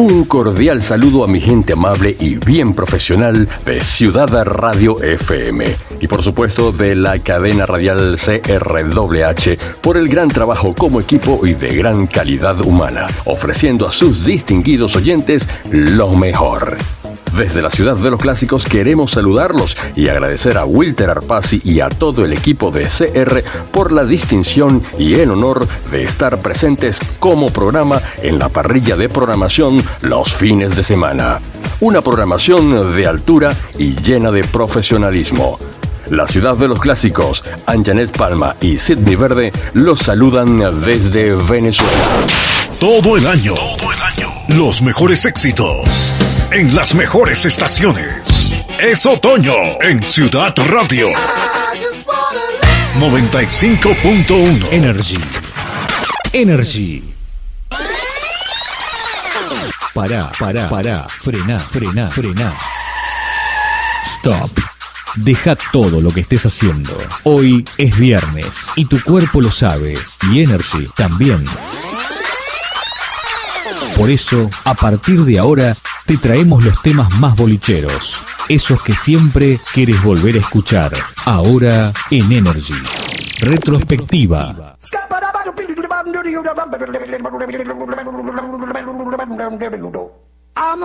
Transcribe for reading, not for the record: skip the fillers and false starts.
Un cordial saludo a mi gente amable y bien profesional de Ciudad Radio FM y por supuesto de la cadena radial CRWH por el gran trabajo como equipo y de gran calidad humana, ofreciendo a sus distinguidos oyentes lo mejor. Desde la Ciudad de los Clásicos queremos saludarlos y agradecer a Wilter Arpasi y a todo el equipo de CR por la distinción y el honor de estar presentes como programa en la parrilla de programación los fines de semana. Una programación de altura y llena de profesionalismo. La Ciudad de los Clásicos, Anjanet Palma y Sidney Verde los saludan desde Venezuela. Todo el año, los mejores éxitos en las mejores estaciones. Es otoño en Ciudad Radio 95.1 Energy. Pará, frená. Stop. Deja todo lo que estés haciendo. Hoy es viernes y tu cuerpo lo sabe y Energy también. Por eso, a partir de ahora, te traemos los temas más bolicheros, esos que siempre quieres volver a escuchar, ahora en Energy. Retrospectiva.